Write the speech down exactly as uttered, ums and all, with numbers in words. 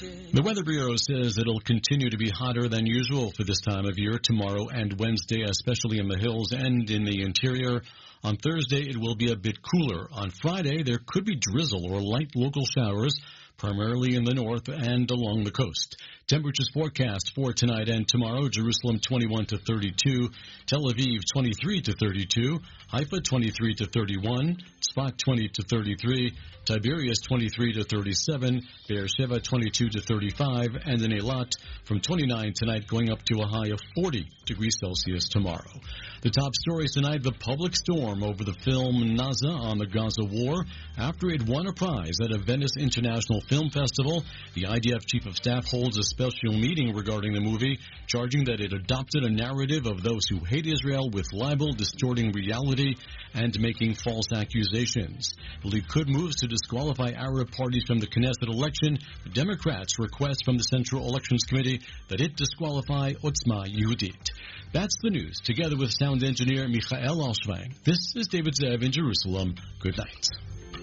The Weather Bureau says it'll continue to be hotter than usual for this time of year tomorrow and Wednesday, especially in the hills and in the interior. On Thursday, it will be a bit cooler. On Friday, there could be drizzle or light local showers, primarily in the north and along the coast. Temperatures forecast for tonight and tomorrow: Jerusalem twenty-one to thirty-two, Tel Aviv twenty-three to thirty-two, Haifa twenty-three to thirty-one, Tzfat twenty to thirty-three, Tiberias twenty-three to thirty-seven, Beersheba twenty-two to thirty-five, and in Eilat from twenty-nine tonight going up to a high of forty degrees Celsius tomorrow. The top stories tonight: the public storm over the film Naza on the Gaza war after it won a prize at a Venice International Film Festival. The I D F Chief of Staff holds a special meeting regarding the movie, charging that it adopted a narrative of those who hate Israel with libel, distorting reality, and making false accusations. The Likud moves to disqualify Arab parties from the Knesset election. The Democrats request from the Central Elections Committee that it disqualify Otzma Yehudit. That's the news, together with sound engineer Michael Alshvang. This is David Zev in Jerusalem. Good night.